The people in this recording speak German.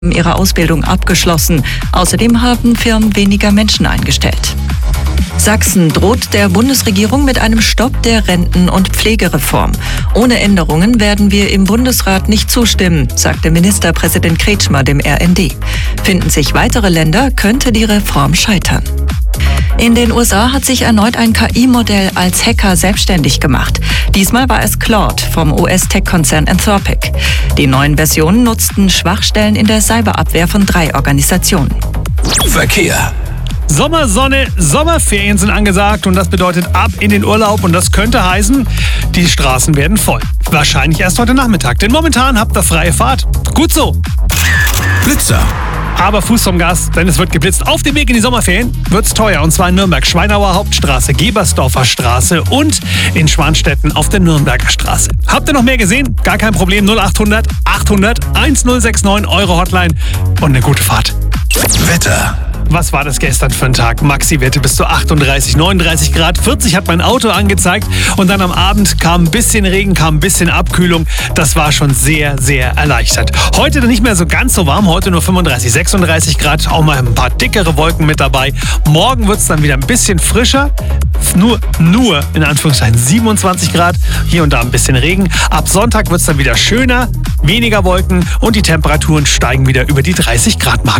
ihre Ausbildung abgeschlossen. Außerdem haben Firmen weniger Menschen eingestellt. Sachsen droht der Bundesregierung mit einem Stopp der Renten- und Pflegereform. Ohne Änderungen werden wir im Bundesrat nicht zustimmen, sagte Ministerpräsident Kretschmer dem RND. Finden sich weitere Länder, könnte die Reform scheitern. In den USA hat sich erneut ein KI-Modell als Hacker selbstständig gemacht. Diesmal war es Claude vom US-Tech-Konzern Anthropic. Die neuen Versionen nutzten Schwachstellen in der Cyberabwehr von 3 Organisationen. Verkehr. Sommersonne, Sommerferien sind angesagt und das bedeutet ab in den Urlaub und das könnte heißen, die Straßen werden voll. Wahrscheinlich erst heute Nachmittag, denn momentan habt ihr freie Fahrt. Gut so. Blitzer. Aber Fuß vom Gas, denn es wird geblitzt. Auf dem Weg in die Sommerferien wird's teuer und zwar in Nürnberg, Schweinauer Hauptstraße, Gebersdorfer Straße und in Schwanstetten auf der Nürnberger Straße. Habt ihr noch mehr gesehen? Gar kein Problem, 0800 800 1069 eure Hotline und eine gute Fahrt. Wetter. Was war das gestern für ein Tag? Maxi-Werte bis zu 38, 39 Grad, 40 hat mein Auto angezeigt und dann am Abend kam ein bisschen Regen, kam ein bisschen Abkühlung. Das war schon sehr, sehr erleichtert. Heute dann nicht mehr so ganz so warm, heute nur 35, 36 Grad, auch mal ein paar dickere Wolken mit dabei. Morgen wird es dann wieder ein bisschen frischer, nur in Anführungszeichen 27 Grad, hier und da ein bisschen Regen. Ab Sonntag wird es dann wieder schöner, weniger Wolken und die Temperaturen steigen wieder über die 30 Grad Marke.